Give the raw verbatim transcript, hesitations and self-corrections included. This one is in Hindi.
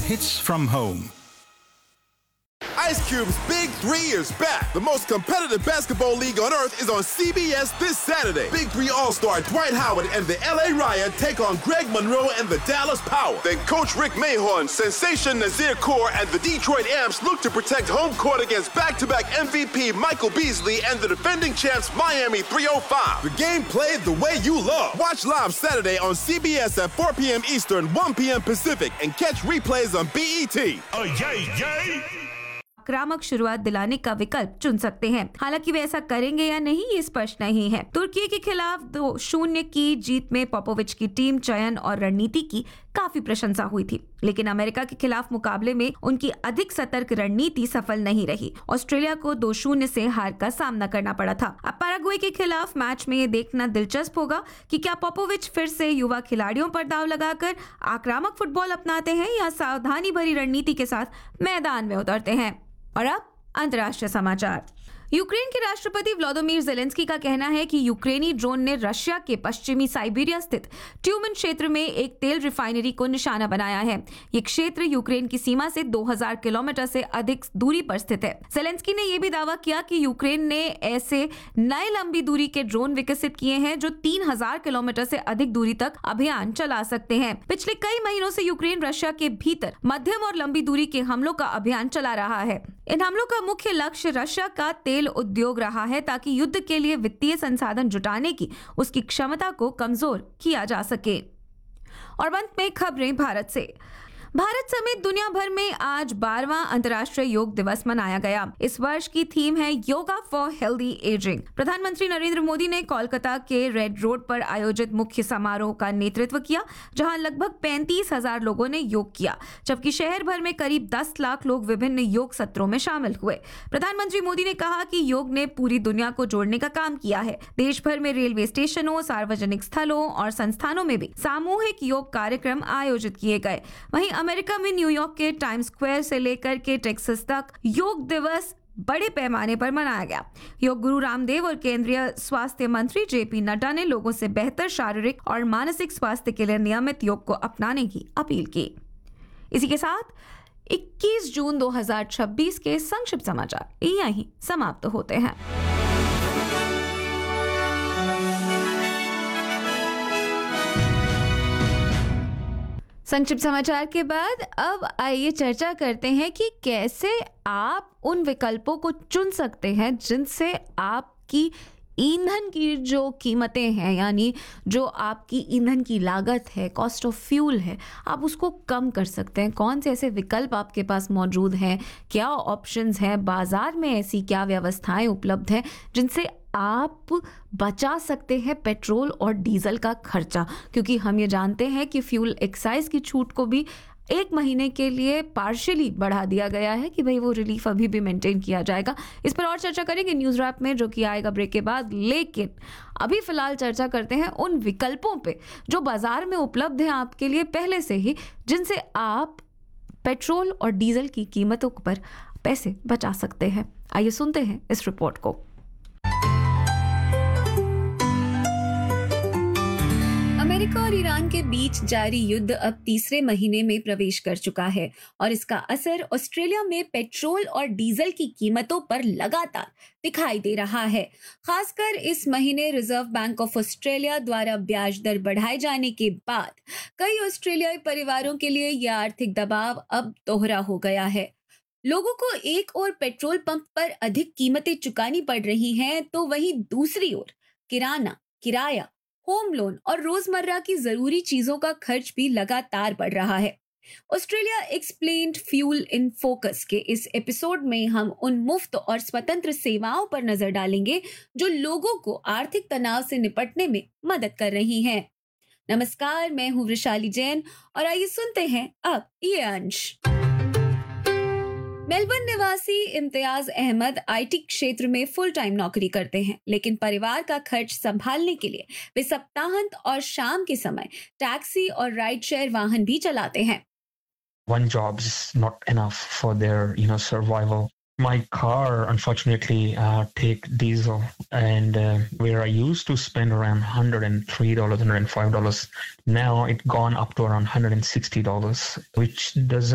Hits from Home. Ice Cube's Big Three is back. The most competitive basketball league on earth is on C B S this Saturday. Big Three All-Star Dwight Howard and the L A Riot take on Greg Monroe and the Dallas Power. Then Coach Rick Mahorn, Sensation Nazir Kaur, and the Detroit Amps look to protect home court against back-to-back M V P Michael Beasley and the defending champs Miami three oh five. The game played the way you love. Watch live Saturday on C B S at four p.m. Eastern, one p.m. Pacific, and catch replays on B E T. Oh, yay, yay! आक्रामक शुरुआत दिलाने का विकल्प चुन सकते हैं। हालांकि वे ऐसा करेंगे या नहीं ये स्पष्ट नहीं है। तुर्की के खिलाफ दो शून्य की जीत में पोपोविच की टीम चयन और रणनीति की काफी प्रशंसा हुई थी, लेकिन अमेरिका के खिलाफ मुकाबले में उनकी अधिक सतर्क रणनीति सफल नहीं रही। ऑस्ट्रेलिया को दो शून्य से हार का सामना करना पड़ा था। अब पैराग्वे के खिलाफ मैच में ये देखना दिलचस्प होगा कि क्या पोपोविच फिर से युवा खिलाड़ियों पर दाव लगाकर आक्रामक फुटबॉल अपनाते हैं या सावधानी भरी रणनीति के साथ मैदान में उतरते हैं। और अब अंतर्राष्ट्रीय समाचार। यूक्रेन के राष्ट्रपति व्लादिमीर ज़ेलेंस्की का कहना है कि यूक्रेनी ड्रोन ने रशिया के पश्चिमी साइबेरिया स्थित ट्यूमेन क्षेत्र में एक तेल रिफाइनरी को निशाना बनाया है। ये क्षेत्र यूक्रेन की सीमा से दो हज़ार किलोमीटर से अधिक दूरी पर स्थित है। ज़ेलेंस्की ने यह भी दावा किया कि यूक्रेन ने ऐसे नए लंबी दूरी के ड्रोन विकसित किए हैं जो तीन हज़ार किलोमीटर से अधिक दूरी तक अभियान चला सकते हैं। पिछले कई महीनों से यूक्रेन रशिया के भीतर मध्यम और लंबी दूरी के हमलों का अभियान चला रहा है। इन हमलों का मुख्य लक्ष्य रशिया का तेल उद्योग रहा है ताकि युद्ध के लिए वित्तीय संसाधन जुटाने की उसकी क्षमता को कमजोर किया जा सके। और अंत में खबरें भारत से। भारत समेत दुनिया भर में आज बारहवां अंतर्राष्ट्रीय योग दिवस मनाया गया। इस वर्ष की थीम है योगा फॉर हेल्दी एजिंग। प्रधानमंत्री नरेंद्र मोदी ने कोलकाता के रेड रोड पर आयोजित मुख्य समारोह का नेतृत्व किया, जहां लगभग पैंतीस हजार लोगों ने योग किया, जबकि शहर भर में करीब दस लाख लोग विभिन्न योग सत्रों में शामिल हुए। प्रधानमंत्री मोदी ने कहा कि योग ने पूरी दुनिया को जोड़ने का काम किया है। देश भर में रेलवे स्टेशनों, सार्वजनिक स्थलों और संस्थानों में भी सामूहिक योग कार्यक्रम आयोजित किए गए। वहीं अमेरिका में न्यूयॉर्क के टाइम्स स्क्वायर से लेकर के टेक्सास तक योग दिवस बड़े पैमाने पर मनाया गया। योग गुरु रामदेव और केंद्रीय स्वास्थ्य मंत्री जेपी नड्डा ने लोगों से बेहतर शारीरिक और मानसिक स्वास्थ्य के लिए नियमित योग को अपनाने की अपील की। इसी के साथ इक्कीस जून दो हज़ार छब्बीस के संक्षिप्त समाचार यहीं समाप्त होते हैं। संक्षिप्त समाचार के बाद अब आइए चर्चा करते हैं कि कैसे आप उन विकल्पों को चुन सकते हैं जिनसे आपकी ईंधन की जो कीमतें हैं, यानी जो आपकी ईंधन की लागत है, कॉस्ट ऑफ फ्यूल है, आप उसको कम कर सकते हैं। कौन से ऐसे विकल्प आपके पास मौजूद हैं, क्या ऑप्शंस हैं, बाजार में ऐसी क्या व्यवस्थाएं उपलब्ध हैं जिनसे आप बचा सकते हैं पेट्रोल और डीजल का खर्चा। क्योंकि हम ये जानते हैं कि फ्यूल एक्साइज की छूट को भी एक महीने के लिए पार्शियली बढ़ा दिया गया है कि भाई वो रिलीफ अभी भी मेंटेन किया जाएगा। इस पर और चर्चा करेंगे न्यूज़ रैप में, जो कि आएगा ब्रेक के बाद। लेकिन अभी फिलहाल चर्चा करते हैं उन विकल्पों पे जो बाजार में उपलब्ध हैं आपके लिए पहले से ही, जिनसे आप पेट्रोल और डीजल की कीमतों पर पैसे बचा सकते हैं। आइए सुनते हैं इस रिपोर्ट को। अमेरिका और ईरान के बीच जारी युद्ध अब तीसरे महीने में प्रवेश कर चुका है और इसका असर ऑस्ट्रेलिया में पेट्रोल और डीजल की कीमतों पर लगातार दिखाई दे रहा है। खासकर इस महीने रिजर्व बैंक ऑफ ऑस्ट्रेलिया द्वारा ब्याज दर बढ़ाए जाने के बाद कई ऑस्ट्रेलियाई परिवारों के लिए यह आर्थिक दबाव अब दोहरा हो गया है। लोगों को एक ओर पेट्रोल पंप पर अधिक कीमतें चुकानी पड़ रही हैं, तो वहीं दूसरी ओर किराना, किराया, होम लोन और रोजमर्रा की जरूरी चीजों का खर्च भी लगातार बढ़ रहा है। Australia explained fuel in focus के इस एपिसोड में हम उन मुफ्त और स्वतंत्र सेवाओं पर नजर डालेंगे जो लोगों को आर्थिक तनाव से निपटने में मदद कर रही हैं। नमस्कार, मैं हूं वृशाली जैन और आइए सुनते हैं अब ये अंश। मेलबर्न निवासी इम्तियाज अहमद आईटी क्षेत्र में फुल टाइम नौकरी करते हैं, लेकिन परिवार का खर्च संभालने के लिए वे सप्ताहांत और शाम के समय टैक्सी और राइड शेयर वाहन भी चलाते हैं। One job is not enough for their, you know, survival. My car, unfortunately, uh, take diesel, and uh, where I used to spend around one hundred three dollars, one hundred five dollars, now it's gone up to around one hundred sixty dollars, which doesn't